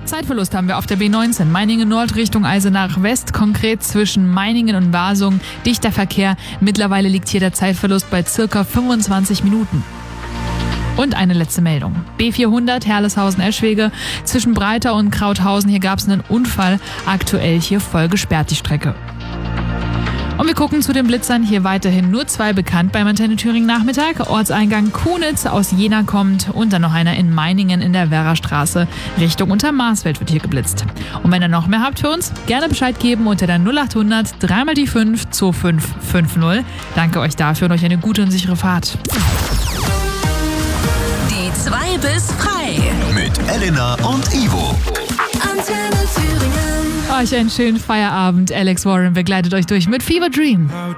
Zeitverlust haben wir auf der B19 Meiningen Nord Richtung Eisenach West, konkret zwischen Meiningen und Wasung. Dichter Verkehr. Mittlerweile liegt hier der Zeitverlust bei circa 25 Minuten. Und eine letzte Meldung. B400 Herleshausen-Eschwege zwischen Breiter und Krauthausen. Hier gab es einen Unfall. Aktuell hier voll gesperrt die Strecke. Und wir gucken zu den Blitzern. Hier weiterhin nur 2 bekannt beim Antenne Thüringen Nachmittag. Ortseingang Kunitz aus Jena kommt und dann noch einer in Meiningen in der Werrastraße. Richtung Untermarsfeld wird hier geblitzt. Und wenn ihr noch mehr habt für uns, gerne Bescheid geben unter der 0800 3 mal die 5 2550. Danke euch dafür und euch eine gute und sichere Fahrt. Die 2 bis frei. Mit Elena und Ivo. Antenne Thüringen. Euch einen schönen Feierabend. Alex Warren begleitet euch durch mit Fever Dream.